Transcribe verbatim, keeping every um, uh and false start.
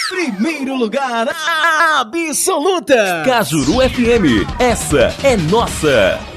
Primeiro lugar absoluta. Cajuru F M, essa é nossa.